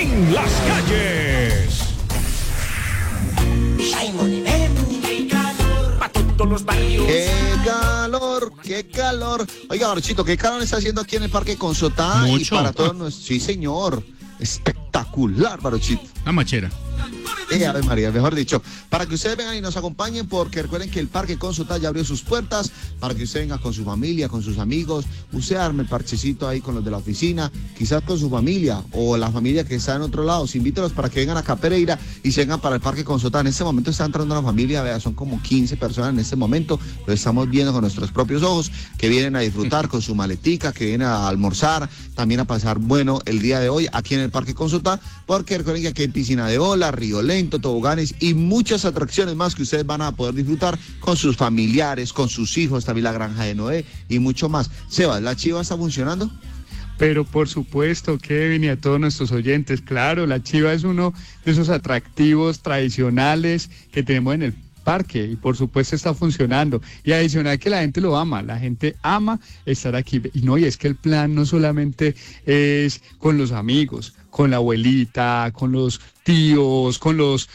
en las calles. Pa' todos los barrios. ¡Qué calor! ¡Qué calor! Oiga, Barchito, ¿qué calor está haciendo aquí en el Parque Consotá? Mucho. Y para todos sí, señor. Espectacular, Barochito. La machera. Ave María, mejor dicho, para que ustedes vengan y nos acompañen, porque recuerden que el Parque Consotá ya abrió sus puertas, para que usted venga con su familia, con sus amigos, usted arme el parchecito ahí con los de la oficina, quizás con su familia, o la familia que está en otro lado, invítelos para que vengan acá a Pereira y se vengan para el Parque Consotá. En este momento está entrando una familia, vea, son como 15 personas en este momento, lo estamos viendo con nuestros propios ojos, que vienen a disfrutar con su maletica, que vienen a almorzar, también a pasar bueno el día de hoy aquí en el Parque Consotá, porque recuerden que aquí hay piscina de ola, río lento, toboganes y muchas atracciones más que ustedes van a poder disfrutar con sus familiares, con sus hijos, también la granja de Noé y mucho más. Sebas, ¿la chiva está funcionando? Pero por supuesto, Kevin, y a todos nuestros oyentes, claro, la chiva es uno de esos atractivos tradicionales que tenemos en el parque y por supuesto está funcionando y adicional que la gente lo ama, la gente ama estar aquí y es que el plan no solamente es con los amigos, con la abuelita, con los tíos, con los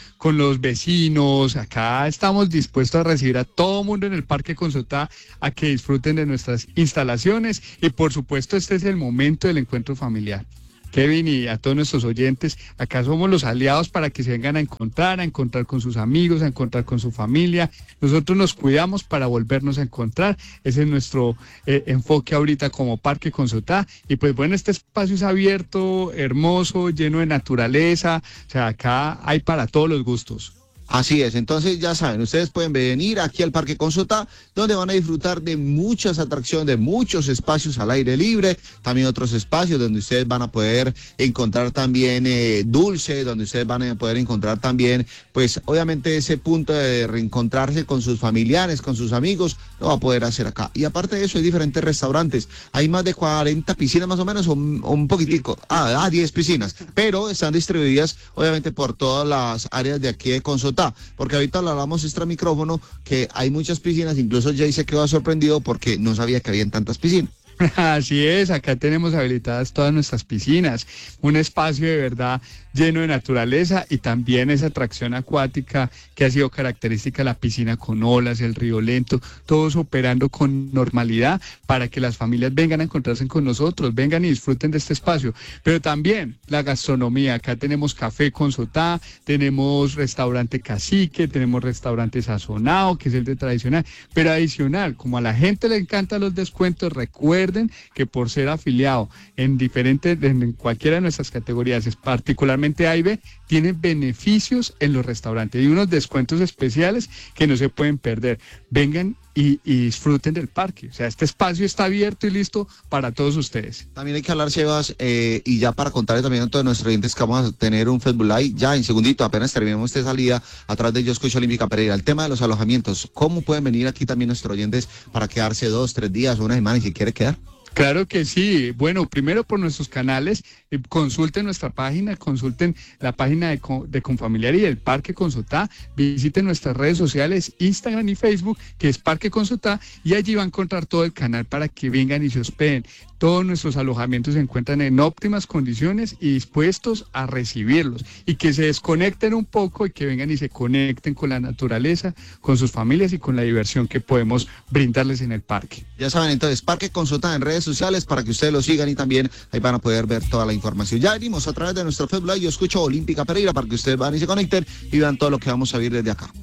vecinos. Acá estamos dispuestos a recibir a todo mundo en el Parque Consotá a que disfruten de nuestras instalaciones y por supuesto este es el momento del encuentro familiar. Kevin y a todos nuestros oyentes, acá somos los aliados para que se vengan a encontrar con sus amigos, a encontrar con su familia. Nosotros nos cuidamos para volvernos a encontrar. Ese es nuestro enfoque ahorita como Parque Consotá. Y pues bueno, este espacio es abierto, hermoso, lleno de naturaleza. O sea, acá hay para todos los gustos. Así es, entonces ya saben, ustedes pueden venir aquí al Parque Consotá, donde van a disfrutar de muchas atracciones, de muchos espacios al aire libre, también otros espacios donde ustedes van a poder encontrar también dulce, donde ustedes van a poder encontrar también, pues obviamente ese punto de reencontrarse con sus familiares, con sus amigos, lo va a poder hacer acá. Y aparte de eso, hay diferentes restaurantes, hay más de 40 piscinas más o menos, o un poquitico, 10 piscinas, pero están distribuidas obviamente por todas las áreas de aquí de Consotá. Porque ahorita lo hablamos extra micrófono que hay muchas piscinas, incluso Jay se quedó sorprendido porque no sabía que habían tantas piscinas. Así es, acá tenemos habilitadas todas nuestras piscinas, un espacio de verdad lleno de naturaleza y también esa atracción acuática que ha sido característica de la piscina con olas, el río lento, todos operando con normalidad para que las familias vengan a encontrarse con nosotros, vengan y disfruten de este espacio. Pero también la gastronomía, acá tenemos Café Consotá, tenemos restaurante Cacique, tenemos restaurante Sazonado, que es el de tradicional, pero adicional, como a la gente le encantan los descuentos, recuerden que por ser afiliado en cualquiera de nuestras categorías, es particularmente A y B, tienen beneficios en los restaurantes y unos descuentos especiales que no se pueden perder. Vengan y disfruten del parque. O sea, este espacio está abierto y listo para todos ustedes. También hay que hablar, Sebas, y ya para contarles también a todos nuestros oyentes que vamos a tener un Facebook Live ya en segundito, apenas terminemos esta salida atrás de Yo Escucho Olímpica Pereira. El tema de los alojamientos, ¿cómo pueden venir aquí también nuestros oyentes para quedarse 2, 3 días, una semana y si quiere quedar? Claro que sí. Bueno, primero por nuestros canales, consulten nuestra página, consulten la página de Confamiliar y del Parque Consotá, visiten nuestras redes sociales, Instagram y Facebook, que es Parque Consotá, y allí va a encontrar todo el canal para que vengan y se hospeden. Todos nuestros alojamientos se encuentran en óptimas condiciones y dispuestos a recibirlos y que se desconecten un poco y que vengan y se conecten con la naturaleza, con sus familias y con la diversión que podemos brindarles en el parque. Ya saben, entonces, Parque Consotá en redes sociales para que ustedes lo sigan y también ahí van a poder ver toda la información. Ya venimos a través de nuestro Facebook Live, Yo Escucho Olímpica Pereira, para que ustedes van y se conecten y vean todo lo que vamos a vivir desde acá.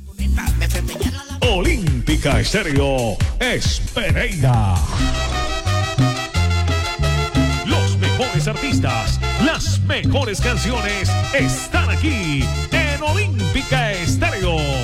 Olímpica Estéreo es Pereira. Los mejores artistas, las mejores canciones están aquí en Olímpica Estéreo.